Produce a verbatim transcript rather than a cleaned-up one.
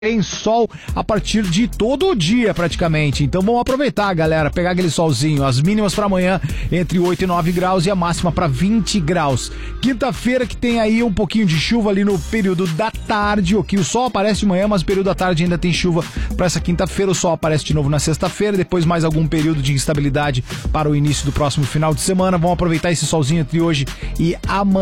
Tem sol a partir de todo o dia praticamente, então vamos aproveitar, galera, pegar aquele solzinho. As mínimas para amanhã entre oito e nove graus e a máxima para vinte graus. Quinta-feira que tem aí um pouquinho de chuva ali no período da tarde, ok? O sol aparece de manhã, mas no período da tarde ainda tem chuva para essa quinta-feira. O sol aparece de novo na sexta-feira, depois mais algum período de instabilidade para o início do próximo final de semana. Vamos aproveitar esse solzinho entre hoje e amanhã.